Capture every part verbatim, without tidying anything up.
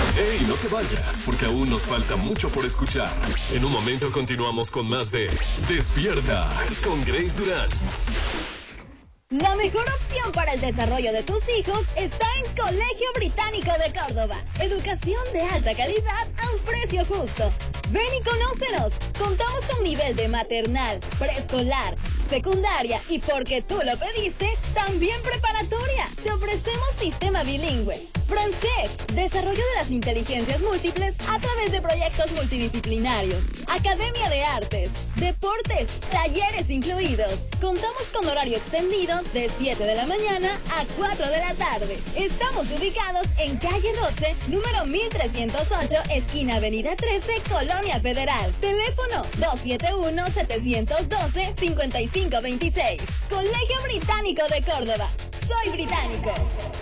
¡Ey, no te vayas! Porque aún nos falta mucho por escuchar. En un momento continuamos con más de Despierta con Grace Durán. La mejor opción para el desarrollo de tus hijos está en Colegio Británico de Córdoba. Educación de alta calidad a un precio justo. Ven y conócenos. Contamos con nivel de maternal, preescolar, secundaria y, porque tú lo pediste, también preparatoria. Te ofrecemos sistema bilingüe, francés, desarrollo de las inteligencias múltiples a través de proyectos multidisciplinarios, academia de artes, deportes, talleres incluidos. Contamos con horario extendido de siete de la mañana a cuatro de la tarde. Estamos ubicados en calle doce, número mil trescientos ocho, esquina avenida trece, Colonia Federal. Teléfono dos siete uno, siete uno dos, cinco cinco dos seis. Colegio Británico de Córdoba. Soy británico.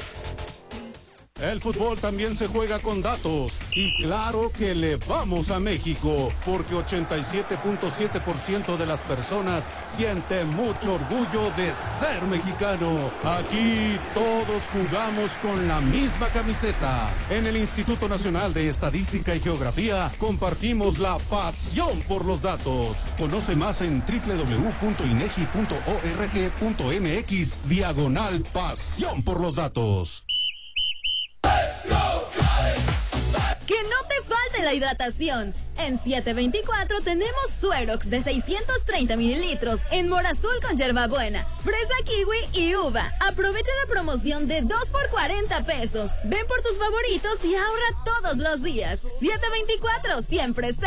El fútbol también se juega con datos. Y claro que le vamos a México, porque ochenta y siete punto siete por ciento de las personas sienten mucho orgullo de ser mexicano. Aquí todos jugamos con la misma camiseta. En el Instituto Nacional de Estadística y Geografía compartimos la pasión por los datos. Conoce más en doble u doble u doble u punto inegi punto org punto mx diagonal pasión por los datos. Que no te falte la hidratación. En siete veinticuatro tenemos Suerox de seiscientos treinta mililitros en mora azul con hierbabuena, fresa, kiwi y uva. Aprovecha la promoción de dos por cuarenta pesos. Ven por tus favoritos y ahorra todos los días. siete veinticuatro, siempre está.